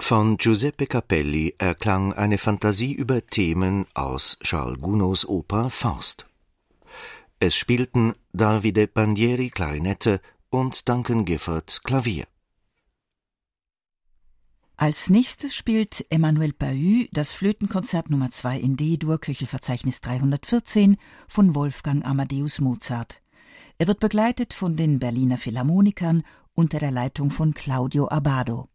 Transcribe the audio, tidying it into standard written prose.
Von Giuseppe Capelli erklang eine Fantasie über Themen aus Charles Gounods Oper Faust. Es spielten Davide Bandieri Klarinette und Duncan Gifford Klavier. Als nächstes spielt Emmanuel Pahud das Flötenkonzert Nummer 2 in D-Dur, Köchelverzeichnis 314 von Wolfgang Amadeus Mozart. Er wird begleitet von den Berliner Philharmonikern unter der Leitung von Claudio Abbado.